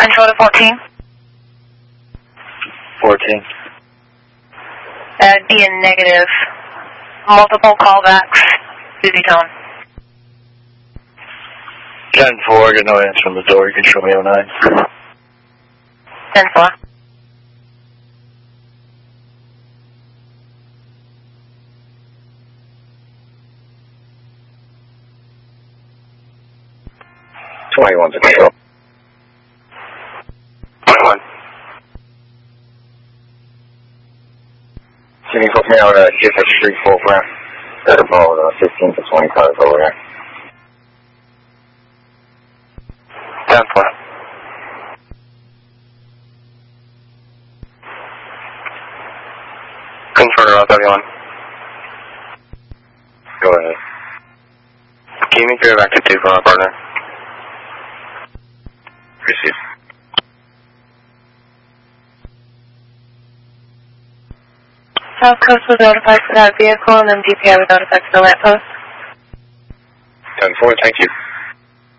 Control to 14. 14. That'd be a negative. Multiple callbacks. Busy tone. 10-4, get no answer from the door. You can show me 09. 10-4. To control. 21. Can you put me out at GFX 3 full ramp? At about 15 to 20 cars over there. 10-4. Converter out 31. Go ahead. Can you make your back to 2 from our partner? Receive. South Coast was notified for that vehicle, and then DPI was notified for the lamppost. 10-4, thank you.